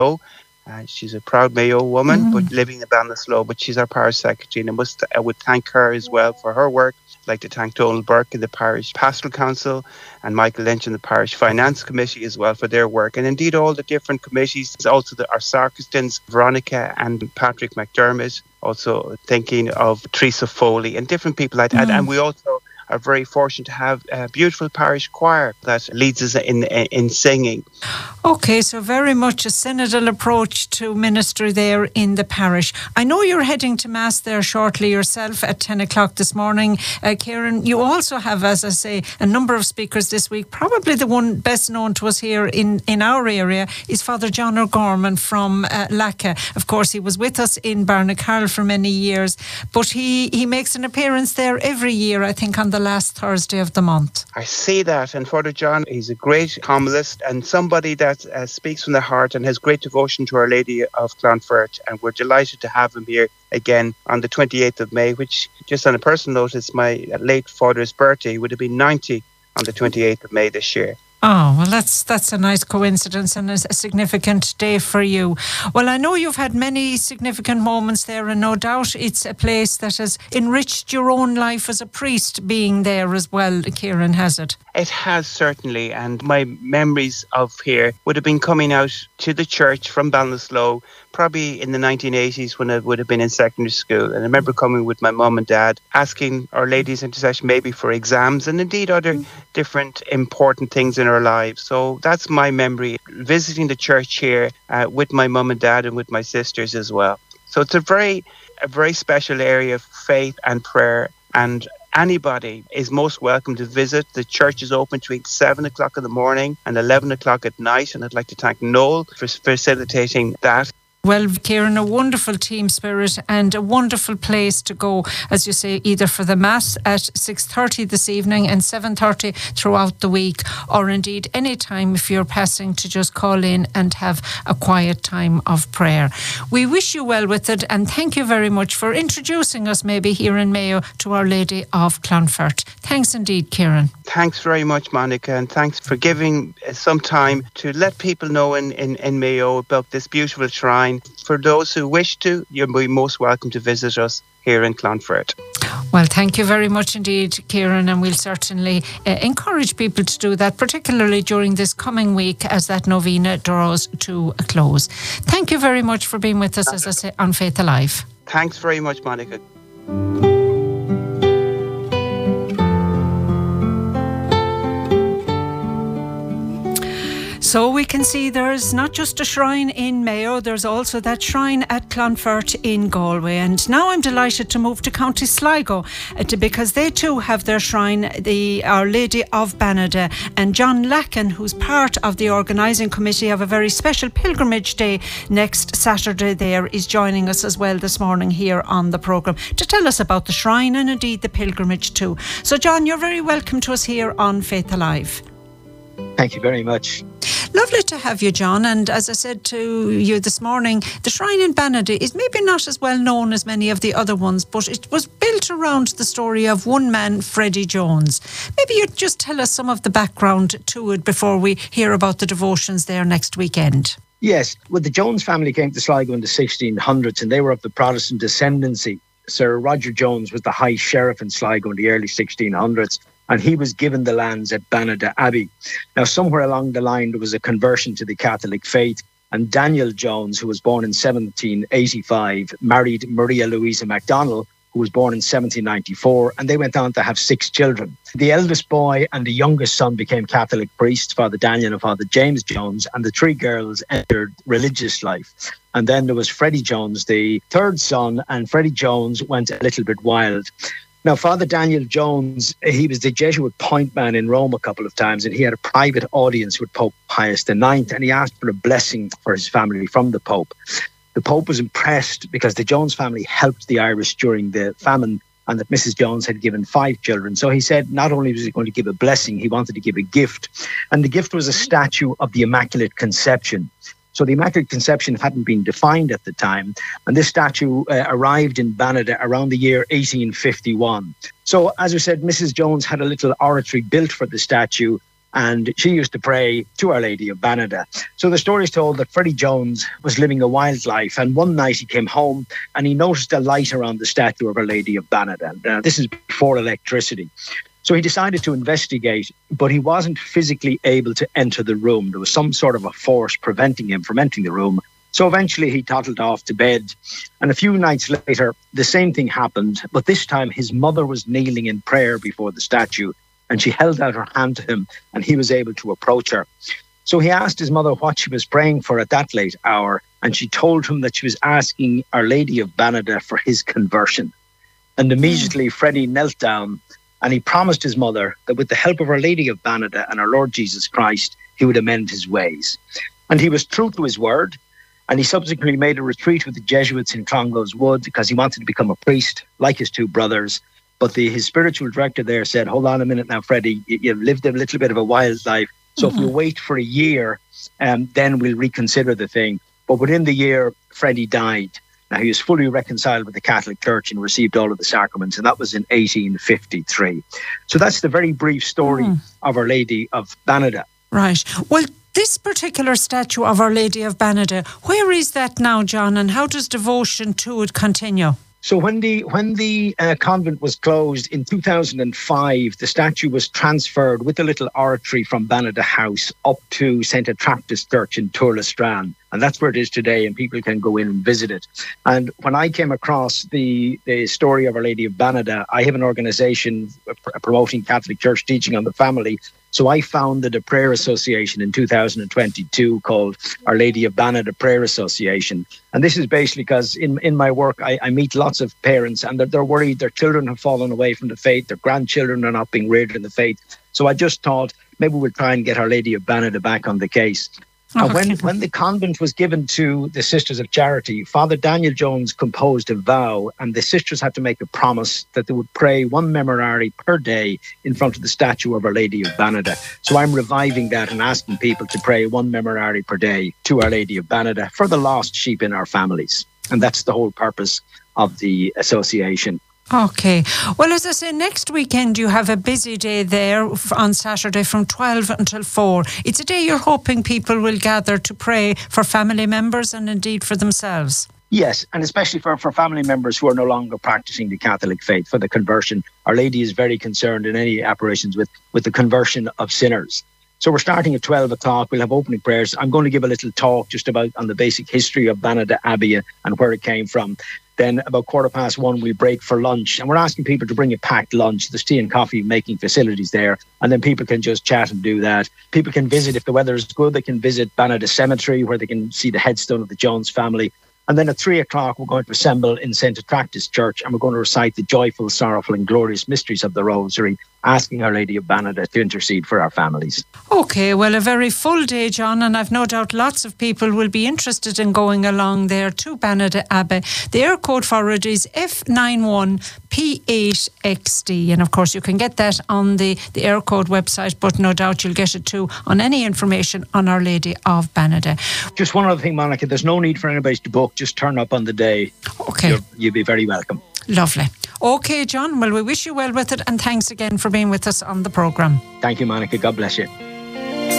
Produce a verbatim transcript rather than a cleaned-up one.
Uh, she's a proud Mayo woman, Mm. but living in Ballinasloe, but she's our parish secretary, and I must I would thank her as well for her work. I'd like to thank Donald Burke in the Parish Pastoral Council and Michael Lynch in the Parish Finance Committee as well for their work, and indeed all the different committees, also the, our sacristans, Veronica and Patrick McDermott, also thinking of Teresa Foley and different like that. Mm. And, and we also are very fortunate to have a beautiful parish choir that leads us in in singing. Okay, so very much a synodal approach to ministry there in the parish. I know you're heading to Mass there shortly yourself at ten o'clock this morning. Uh, Kieran, you also have, as I say, a number of speakers this week. Probably the one best known to us here in, in our area is Father John O'Gorman from uh, Lacca. Of course, he was with us in Barnacarl for many years, but he, he makes an appearance there every year, I think, on the last Thursday of the month. I see that, and Father John, he's a great homilist and somebody that uh, speaks from the heart and has great devotion to Our Lady of Clonfert, and we're delighted to have him here again on the twenty-eighth of May, which, just on a personal note, is my late father's birthday. He would have been ninety on the twenty-eighth of May this year. Oh, well, that's that's a nice coincidence and a, a significant day for you. Well, I know you've had many significant moments there, and no doubt it's a place that has enriched your own life as a priest being there as well, Kieran, has it? It has, certainly, and my memories of here would have been coming out to the church from Ballinasloe probably in the nineteen eighties when I would have been in secondary school. And I remember coming with my mum and dad, asking Our Lady's intercession maybe for exams and indeed other mm. different important things in our lives. So that's my memory, visiting the church here uh, with my mum and dad and with my sisters as well. So it's a very, a very special area of faith and prayer, and anybody is most welcome to visit. The church is open between seven o'clock in the morning and eleven o'clock at night, and I'd like to thank Noel for facilitating that. Well, Kieran, a wonderful team spirit and a wonderful place to go, as you say, either for the Mass at six thirty this evening and seven thirty throughout the week, or indeed any time if you're passing to just call in and have a quiet time of prayer. We wish you well with it, and thank you very much for introducing us maybe here in Mayo to Our Lady of Clonfert. Thanks indeed, Kieran. Thanks very much, Monica, and thanks for giving some time to let people know in, in, in Mayo about this beautiful shrine. For those who wish to, you're most welcome to visit us here in Clonfert. Well, thank you very much indeed, Kieran, and we'll certainly uh, encourage people to do that, particularly during this coming week as that novena draws to a close. Thank you very much for being with us, as I say, on Faith Alive. Thanks very much, Monica. So we can see there's not just a shrine in Mayo, there's also that shrine at Clonfert in Galway. And now I'm delighted to move to County Sligo uh, to, because they too have their shrine, the Our Lady of Banada. And John Lacken, who's part of the organising committee of a very special pilgrimage day next Saturday there, is joining us as well this morning here on the programme to tell us about the shrine and indeed the pilgrimage too. So John, you're very welcome to us here on Faith Alive. Thank you very much. Lovely to have you, John. And as I said to you this morning, the shrine in Banada is maybe not as well known as many of the other ones, but it was built around the story of one man, Freddie Jones. Maybe you'd just tell us some of the background to it before we hear about the devotions there next weekend. Yes, well, the Jones family came to Sligo in the sixteen hundreds, and they were of the Protestant ascendancy. Sir Roger Jones was the High Sheriff in Sligo in the early sixteen hundreds. And he was given the lands at Banada Abbey. Now, somewhere along the line, there was a conversion to the Catholic faith. And Daniel Jones, who was born in seventeen eighty-five, married Maria Louisa MacDonald, who was born in seventeen ninety-four. And they went on to have six children. The eldest boy and the youngest son became Catholic priests, Father Daniel and Father James Jones. And the three girls entered religious life. And then there was Freddie Jones, the third son. And Freddie Jones went a little bit wild. Now, Father Daniel Jones, he was the Jesuit point man in Rome a couple of times, and he had a private audience with Pope Pius the ninth, and he asked for a blessing for his family from the Pope. The Pope was impressed because the Jones family helped the Irish during the famine, and that Missus Jones had given five children. So he said not only was he going to give a blessing, he wanted to give a gift. And the gift was a statue of the Immaculate Conception. So the Immaculate Conception hadn't been defined at the time. And this statue uh, arrived in Banada around the year eighteen fifty-one. So, as we said, Missus Jones had a little oratory built for the statue. and she used to pray to Our Lady of Banada. So the story is told that Freddie Jones was living a wild life, and one night he came home and he noticed a light around the statue of Our Lady of Banada. Now, this is before electricity. So he decided to investigate, but he wasn't physically able to enter the room. There was some sort of a force preventing him from entering the room. So eventually he toddled off to bed. And a few nights later, the same thing happened. But this time his mother was kneeling in prayer before the statue, and she held out her hand to him, and he was able to approach her. So he asked his mother what she was praying for at that late hour, and she told him that she was asking Our Lady of Banada for his conversion. And immediately mm. Freddie knelt down, and he promised his mother that with the help of Our Lady of Banada and our Lord Jesus Christ, he would amend his ways. And he was true to his word. And he subsequently made a retreat with the Jesuits in Clongowes Wood because he wanted to become a priest, like his two brothers. But the, his spiritual director there said, hold on a minute now, Freddie, you, you've lived a little bit of a wild life. So mm-hmm. if you wait for a year, um, then we'll reconsider the thing. But within the year, Freddie died. Now, he was fully reconciled with the Catholic Church and received all of the sacraments, and that was in eighteen fifty-three. So that's the very brief story mm. of Our Lady of Banada. Right. Well, this particular statue of Our Lady of Banada, where is that now, John, and how does devotion to it continue? So when the when the uh, convent was closed in two thousand five, the statue was transferred with a little oratory from Banada House up to Saint Attractus Church in Tourlestrane. And that's where it is today, and people can go in and visit it. And when I came across the, the story of Our Lady of Banada, I have an organisation promoting Catholic Church teaching on the family. So I founded a prayer association in two thousand twenty-two called Our Lady of Banada Prayer Association. And this is basically because in, in my work, I, I meet lots of parents, and they're, they're worried their children have fallen away from the faith, their grandchildren are not being reared in the faith. So I just thought maybe we'll try and get Our Lady of Banada back on the case. Oh, and when, okay. when the convent was given to the Sisters of Charity, Father Daniel Jones composed a vow, and the sisters had to make a promise that they would pray one memorare per day in front of the statue of Our Lady of Banada. So I'm reviving that and asking people to pray one memorare per day to Our Lady of Banada for the lost sheep in our families. And that's the whole purpose of the association. Okay. Well, as I say, next weekend you have a busy day there on Saturday from twelve until four. It's a day you're hoping people will gather to pray for family members and indeed for themselves. Yes, and especially for, for family members who are no longer practicing the Catholic faith, for the conversion. Our Lady is very concerned in any apparitions with, with the conversion of sinners. So we're starting at twelve o'clock. We'll have opening prayers. I'm going to give a little talk just about on the basic history of Banada Abbey and where it came from. Then about quarter past one, we break for lunch. And we're asking people to bring a packed lunch. There's tea and coffee making facilities there. And then people can just chat and do that. People can visit, if the weather is good, they can visit Banada Cemetery, where they can see the headstone of the Jones family. And then at three o'clock, we're going to assemble in Saint Attractus Church, and we're going to recite the joyful, sorrowful and glorious mysteries of the Rosary, asking Our Lady of Banada to intercede for our families. Okay, well, a very full day, John, and I've no doubt lots of people will be interested in going along there to Banada Abbey. The air code for it is F nine one P eight X D, and of course you can get that on the, the air code website, but no doubt you'll get it too on any information on Our Lady of Banada. Just one other thing, Monica, there's no need for anybody to book, just turn up on the day. Okay. You're, you'll be very welcome. Lovely. Okay, John, well, we wish you well with it, and thanks again for being with us on the programme. Thank you, Monica. God bless you.